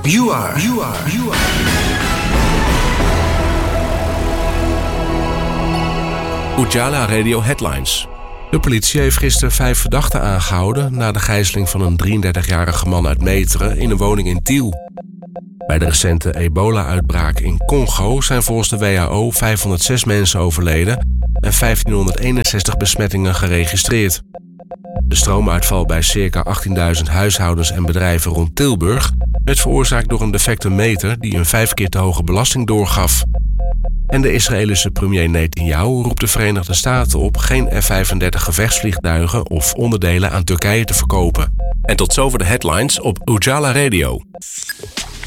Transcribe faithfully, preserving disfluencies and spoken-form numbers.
You are. You are. You are. Ujala Radio Headlines. De politie heeft gisteren vijf verdachten aangehouden na de gijzeling van een drieëndertigjarige man uit Meteren in een woning in Tiel. Bij de recente ebola-uitbraak in Congo zijn volgens de W H O vijfhonderdzes mensen overleden en vijftienhonderdeenenzestig besmettingen geregistreerd. De stroomuitval bij circa achttienduizend huishoudens en bedrijven rond Tilburg werd veroorzaakt door een defecte meter die een vijf keer te hoge belasting doorgaf. En de Israëlische premier Netanyahu roept de Verenigde Staten op geen F vijfendertig gevechtsvliegtuigen of onderdelen aan Turkije te verkopen. En tot zover de headlines op Ujala Radio.